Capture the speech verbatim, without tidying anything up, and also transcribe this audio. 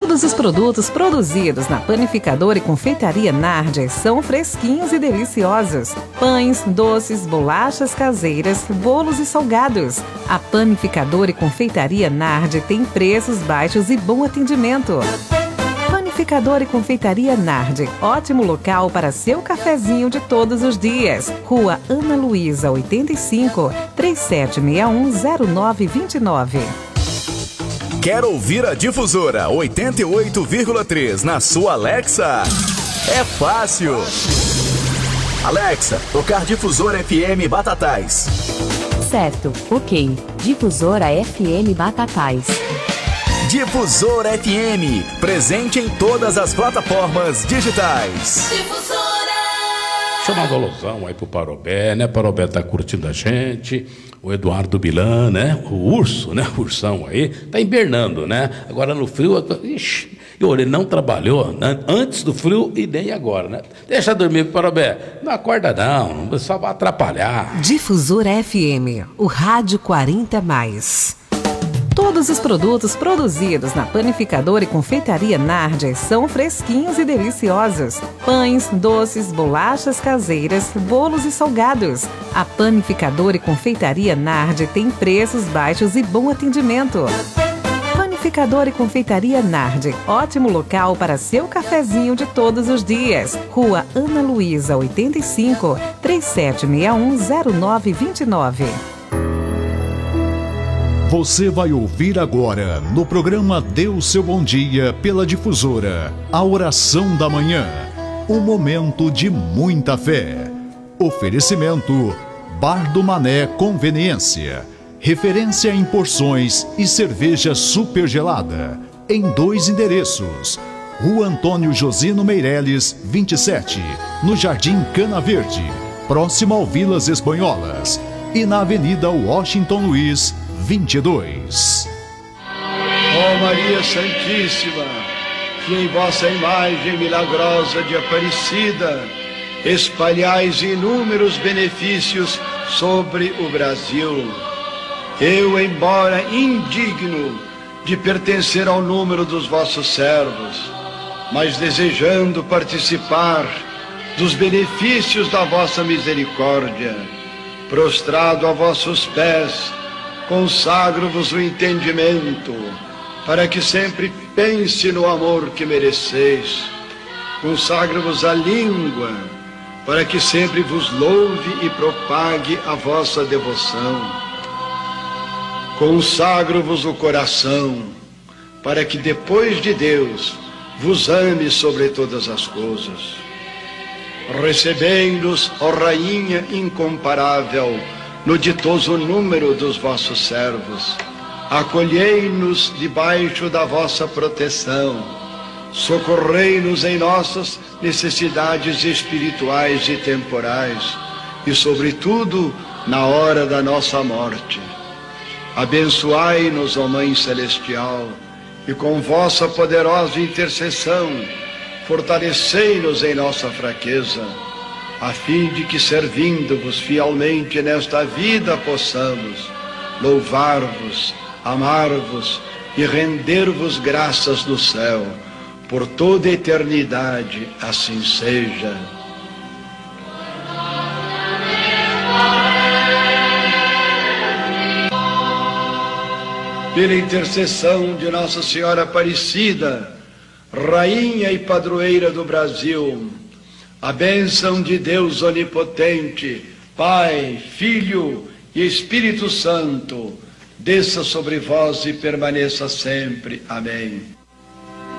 Todos os produtos produzidos na Panificadora e Confeitaria Nardi são fresquinhos e deliciosos. Pães, doces, bolachas caseiras, bolos e salgados. A Panificadora e Confeitaria Nardi tem preços baixos e bom atendimento. Panificadora e Confeitaria Nardi, ótimo local para seu cafezinho de todos os dias. Rua Ana Luísa, oitenta e cinco, trinta e sete sessenta e um, zero nove vinte e nove. Quer ouvir a Difusora oitenta e oito vírgula três na sua Alexa? É fácil. Alexa, tocar Difusora F M Batatais. Certo, ok. Difusora F M Batatais. Difusora F M, presente em todas as plataformas digitais. Difusora! Chamando alusão aí pro Parobé, né? Parobé tá curtindo a gente. O Eduardo Bilan, né? O urso, né? O ursão aí, tá hibernando, né? Agora no frio, ixi, e olha, ele não trabalhou, né? Antes do frio e nem agora, né? Deixa dormir, Parobé. Não acorda não, só vai atrapalhar. Difusora F M, o rádio quarenta mais. Todos os produtos produzidos na Panificadora e Confeitaria Nardi são fresquinhos e deliciosos. Pães, doces, bolachas caseiras, bolos e salgados. A Panificadora e Confeitaria Nardi tem preços baixos e bom atendimento. Panificadora e Confeitaria Nardi, ótimo local para seu cafezinho de todos os dias. Rua Ana Luísa, oitenta e cinco, trinta e sete sessenta e um, zero nove vinte e nove. Você vai ouvir agora, no programa Deu Seu Bom Dia, pela Difusora, a oração da manhã. Um momento de muita fé. Oferecimento, Bar do Mané Conveniência. Referência em porções e cerveja super gelada. Em dois endereços. Rua Antônio Josino Meireles, vinte e sete, no Jardim Cana Verde, próximo ao Vilas Espanholas. E na Avenida Washington Luiz, vinte e dois. Ó Maria Santíssima, que em vossa imagem milagrosa de Aparecida espalhais inúmeros benefícios sobre o Brasil, eu, embora indigno de pertencer ao número dos vossos servos, mas desejando participar dos benefícios da vossa misericórdia, prostrado a vossos pés, consagro-vos o entendimento, para que sempre pense no amor que mereceis. Consagro-vos a língua, para que sempre vos louve e propague a vossa devoção. Consagro-vos o coração, para que depois de Deus vos ame sobre todas as coisas. Recebei-nos, ó Rainha incomparável, no ditoso número dos vossos servos. Acolhei-nos debaixo da vossa proteção. Socorrei-nos em nossas necessidades espirituais e temporais, e sobretudo na hora da nossa morte. Abençoai-nos, ó Mãe Celestial, e com vossa poderosa intercessão fortalecei-nos em nossa fraqueza, a fim de que, servindo-vos fielmente nesta vida, possamos louvar-vos, amar-vos e render-vos graças do céu, por toda a eternidade, assim seja. Pela intercessão de Nossa Senhora Aparecida, Rainha e Padroeira do Brasil, a bênção de Deus Onipotente, Pai, Filho e Espírito Santo, desça sobre vós e permaneça sempre. Amém.